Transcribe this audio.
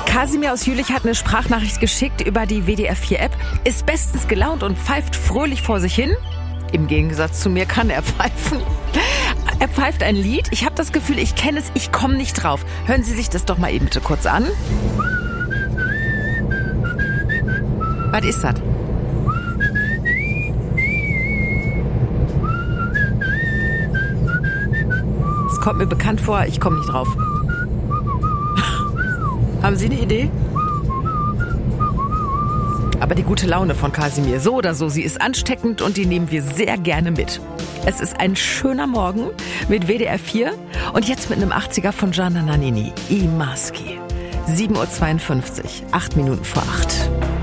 Kasimir aus Jülich hat eine Sprachnachricht geschickt über die WDR4-App, ist bestens gelaunt und pfeift fröhlich vor sich hin. Im Gegensatz zu mir kann er pfeifen. Er pfeift ein Lied. Ich habe das Gefühl, ich kenne es, ich komme nicht drauf. Hören Sie sich das doch mal eben bitte kurz an. Was ist das? Es kommt mir bekannt vor, ich komme nicht drauf. Haben Sie eine Idee? Aber die gute Laune von Kasimir, so oder so, sie ist ansteckend und die nehmen wir sehr gerne mit. Es ist ein schöner Morgen mit WDR 4 und jetzt mit einem 80er von Gianna Nannini, I Maschi. 7:52 Uhr, 8 Minuten vor 8.